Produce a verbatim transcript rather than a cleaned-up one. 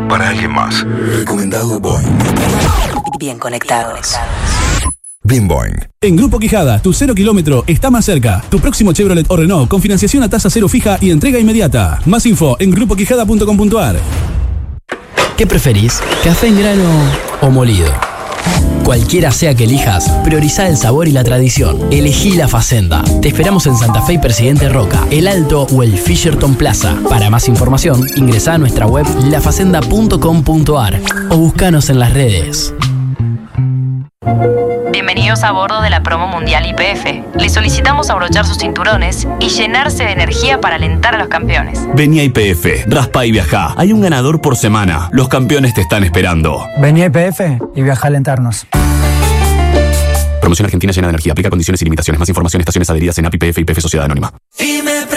para alguien más. Recomendado Boeing. Bien conectados. Bien Boeing. En Grupo Quijada, tu cero kilómetro está más cerca. Tu próximo Chevrolet o Renault con financiación a tasa cero fija y entrega inmediata. Más info en grupo quijada punto com punto a r. ¿Qué preferís? ¿Café en grano o molido? Cualquiera sea que elijas, priorizá el sabor y la tradición. Elegí La Facenda. Te esperamos en Santa Fe y Presidente Roca, El Alto o el Fisherton Plaza. Para más información, ingresá a nuestra web la facenda punto com punto a r o buscanos en las redes. Bienvenidos a bordo de la promo mundial Y P F. Les solicitamos abrochar sus cinturones y llenarse de energía para alentar a los campeones. Vení a Y P F, raspa y viajá. Hay un ganador por semana. Los campeones te están esperando. Vení a Y P F y viaja a alentarnos. Promoción Argentina llena de energía. Aplica condiciones y limitaciones. Más información, estaciones adheridas en A P I P F y Y P F Sociedad Anónima.